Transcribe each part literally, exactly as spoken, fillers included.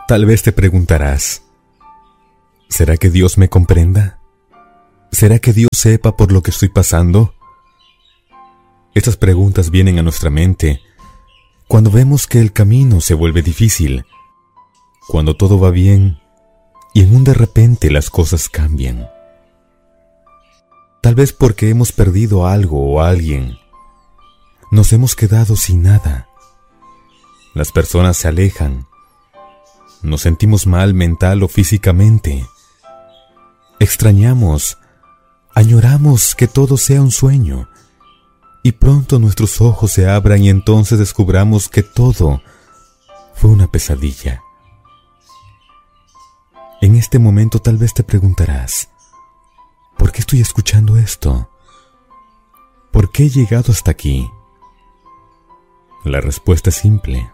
Tal vez te preguntarás, ¿será que Dios me comprenda? ¿Será que Dios sepa por lo que estoy pasando? Estas preguntas vienen a nuestra mente cuando vemos que el camino se vuelve difícil, cuando todo va bien y en un de repente las cosas cambian. Tal vez porque hemos perdido algo o a alguien, nos hemos quedado sin nada. Las personas se alejan, nos sentimos mal mental o físicamente, extrañamos, añoramos que todo sea un sueño, y pronto nuestros ojos se abran y entonces descubramos que todo fue una pesadilla. En este momento tal vez te preguntarás, ¿por qué estoy escuchando esto? ¿Por qué he llegado hasta aquí? La respuesta es simple.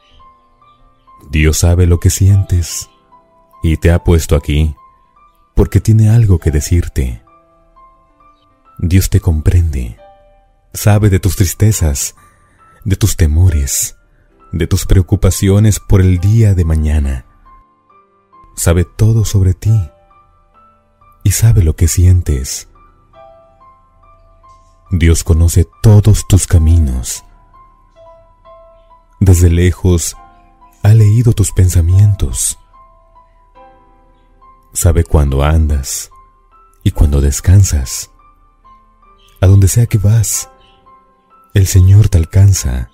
Dios sabe lo que sientes y te ha puesto aquí porque tiene algo que decirte. Dios te comprende, sabe de tus tristezas, de tus temores, de tus preocupaciones por el día de mañana. Sabe todo sobre ti y sabe lo que sientes. Dios conoce todos tus caminos. Desde lejos ha leído tus pensamientos. Sabe cuándo andas y cuándo descansas. A donde sea que vas, el Señor te alcanza.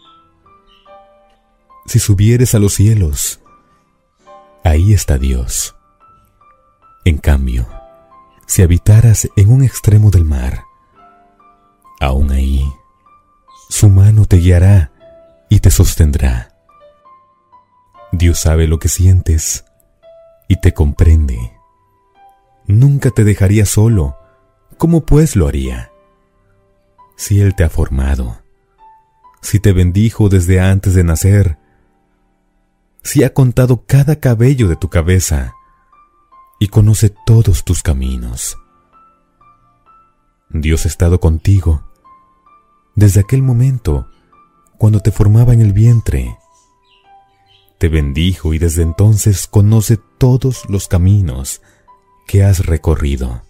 Si subieres a los cielos, ahí está Dios. En cambio, si habitaras en un extremo del mar, aún ahí, su mano te guiará y te sostendrá. Dios sabe lo que sientes y te comprende. Nunca te dejaría solo. ¿Cómo pues lo haría? Si Él te ha formado, si te bendijo desde antes de nacer, si ha contado cada cabello de tu cabeza y conoce todos tus caminos. Dios ha estado contigo desde aquel momento cuando te formaba en el vientre. Te bendijo y desde entonces conoce todos los caminos que has recorrido.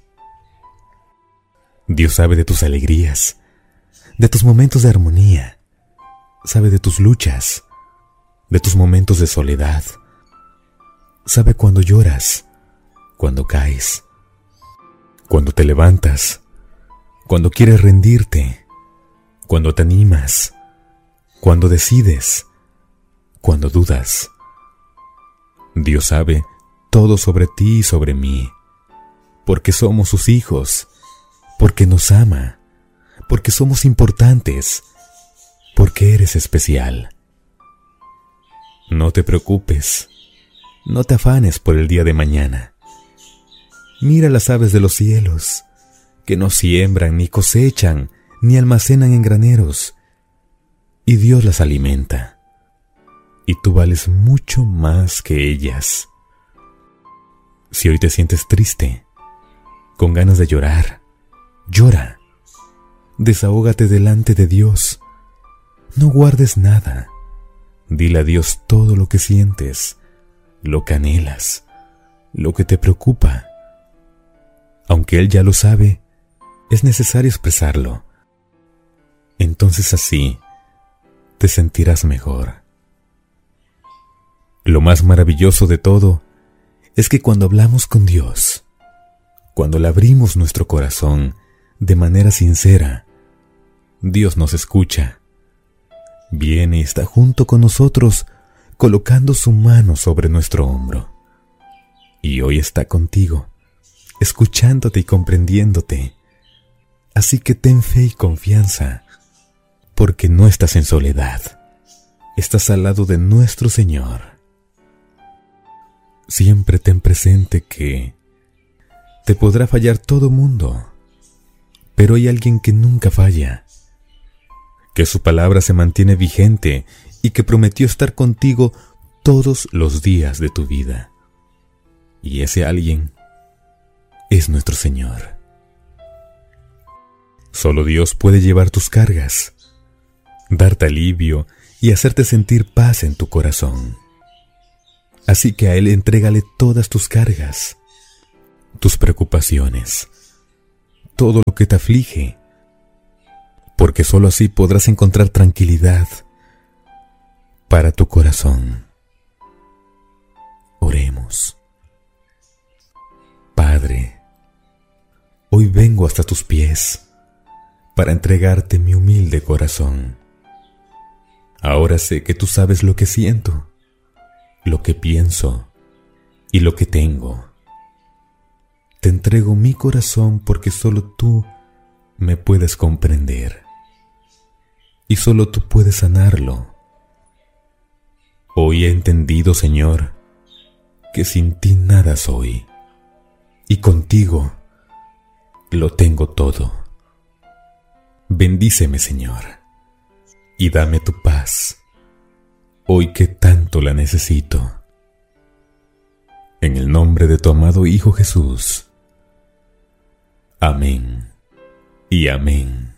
Dios sabe de tus alegrías, de tus momentos de armonía, sabe de tus luchas, de tus momentos de soledad, sabe cuando lloras, cuando caes, cuando te levantas, cuando quieres rendirte, cuando te animas, cuando decides, cuando dudas. Dios sabe todo sobre ti y sobre mí, porque somos sus hijos, porque nos ama, porque somos importantes, porque eres especial. No te preocupes, no te afanes por el día de mañana. Mira las aves de los cielos, que no siembran, ni cosechan, ni almacenan en graneros, y Dios las alimenta, y tú vales mucho más que ellas. Si hoy te sientes triste, con ganas de llorar, llora. Desahógate delante de Dios. No guardes nada. Dile a Dios todo lo que sientes, lo que anhelas, lo que te preocupa. Aunque Él ya lo sabe, es necesario expresarlo. Entonces así te sentirás mejor. Lo más maravilloso de todo es que cuando hablamos con Dios, cuando le abrimos nuestro corazón de manera sincera, Dios nos escucha. Viene y está junto con nosotros, colocando su mano sobre nuestro hombro. Y hoy está contigo, escuchándote y comprendiéndote. Así que ten fe y confianza, porque no estás en soledad. Estás al lado de nuestro Señor. Siempre ten presente que te podrá fallar todo mundo, pero hay alguien que nunca falla, que su palabra se mantiene vigente y que prometió estar contigo todos los días de tu vida. Y ese alguien es nuestro Señor. Solo Dios puede llevar tus cargas, darte alivio y hacerte sentir paz en tu corazón. Así que a Él entrégale todas tus cargas, tus preocupaciones, todo lo que te aflige, porque sólo así podrás encontrar tranquilidad para tu corazón. Oremos. Padre, hoy vengo hasta tus pies para entregarte mi humilde corazón. Ahora sé que tú sabes lo que siento, lo que pienso y lo que tengo. Te entrego mi corazón porque solo tú me puedes comprender y solo tú puedes sanarlo. Hoy he entendido, Señor, que sin ti nada soy y contigo lo tengo todo. Bendíceme, Señor, y dame tu paz, hoy que tanto la necesito. En el nombre de tu amado Hijo Jesús. Amén y amén.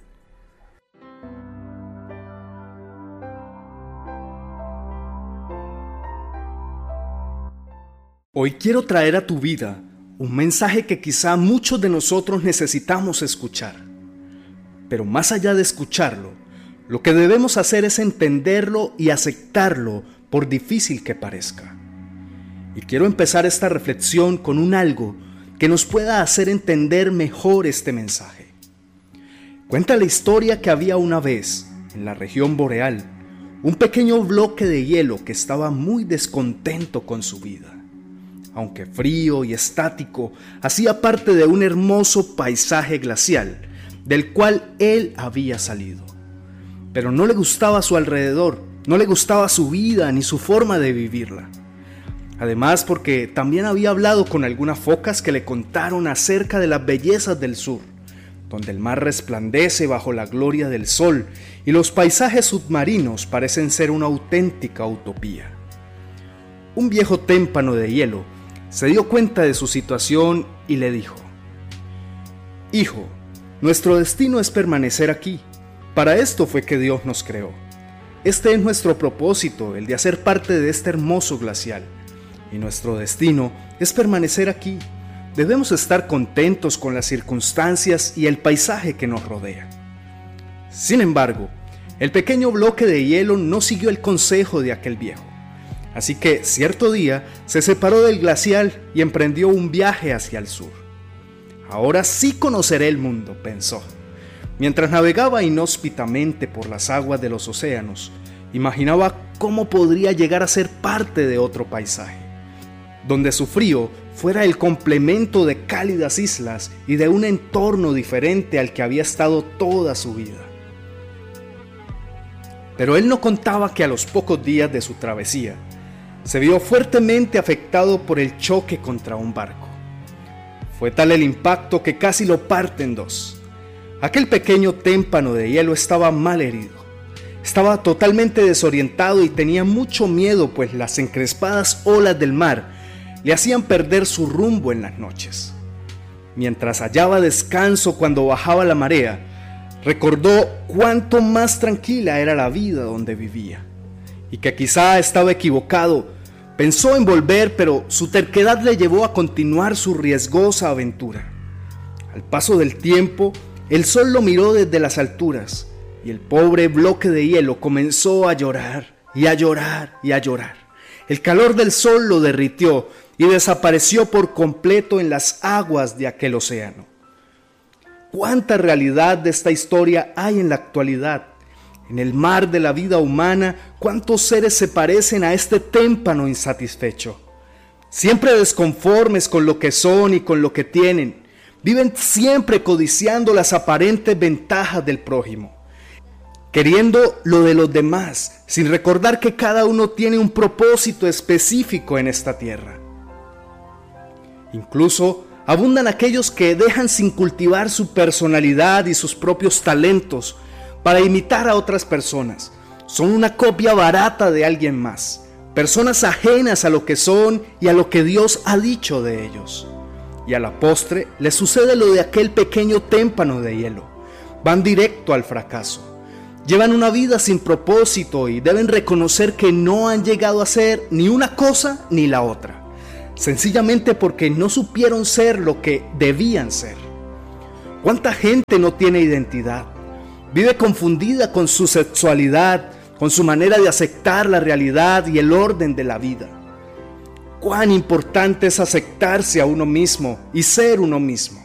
Hoy quiero traer a tu vida un mensaje que quizá muchos de nosotros necesitamos escuchar. Pero más allá de escucharlo, lo que debemos hacer es entenderlo y aceptarlo, por difícil que parezca. Y quiero empezar esta reflexión con un algo que nos pueda hacer entender mejor este mensaje. Cuenta la historia que había una vez, en la región boreal, un pequeño bloque de hielo que estaba muy descontento con su vida. Aunque frío y estático, hacía parte de un hermoso paisaje glacial, del cual él había salido. Pero no le gustaba su alrededor, no le gustaba su vida ni su forma de vivirla. Además, porque también había hablado con algunas focas que le contaron acerca de las bellezas del sur, donde el mar resplandece bajo la gloria del sol y los paisajes submarinos parecen ser una auténtica utopía. Un viejo témpano de hielo se dio cuenta de su situación y le dijo: «Hijo, nuestro destino es permanecer aquí. Para esto fue que Dios nos creó. Este es nuestro propósito, el de hacer parte de este hermoso glacial. Y nuestro destino es permanecer aquí. Debemos estar contentos con las circunstancias y el paisaje que nos rodea». Sin embargo, el pequeño bloque de hielo no siguió el consejo de aquel viejo. Así que cierto día se separó del glacial y emprendió un viaje hacia el sur. «Ahora sí conoceré el mundo», pensó. Mientras navegaba inhóspitamente por las aguas de los océanos, imaginaba cómo podría llegar a ser parte de otro paisaje, donde su frío fuera el complemento de cálidas islas y de un entorno diferente al que había estado toda su vida. Pero él no contaba que a los pocos días de su travesía, se vio fuertemente afectado por el choque contra un barco. Fue tal el impacto que casi lo parte en dos. Aquel pequeño témpano de hielo estaba mal herido. Estaba totalmente desorientado y tenía mucho miedo, pues las encrespadas olas del mar le hacían perder su rumbo en las noches. Mientras hallaba descanso cuando bajaba la marea, recordó cuánto más tranquila era la vida donde vivía, y que quizá estaba equivocado. Pensó en volver, pero su terquedad le llevó a continuar su riesgosa aventura. Al paso del tiempo, el sol lo miró desde las alturas, y el pobre bloque de hielo comenzó a llorar, y a llorar, y a llorar. El calor del sol lo derritió, y desapareció por completo en las aguas de aquel océano. ¿Cuánta realidad de esta historia hay en la actualidad? En el mar de la vida humana, ¿cuántos seres se parecen a este témpano insatisfecho? Siempre desconformes con lo que son y con lo que tienen. Viven siempre codiciando las aparentes ventajas del prójimo, queriendo lo de los demás, sin recordar que cada uno tiene un propósito específico en esta tierra. Incluso abundan aquellos que dejan sin cultivar su personalidad y sus propios talentos para imitar a otras personas. Son una copia barata de alguien más, personas ajenas a lo que son y a lo que Dios ha dicho de ellos. Y a la postre les sucede lo de aquel pequeño témpano de hielo. Van directo al fracaso. Llevan una vida sin propósito y deben reconocer que no han llegado a ser ni una cosa ni la otra, sencillamente porque no supieron ser lo que debían ser. ¿Cuánta gente no tiene identidad? Vive confundida con su sexualidad, con su manera de aceptar la realidad y el orden de la vida. Cuán importante es aceptarse a uno mismo y ser uno mismo.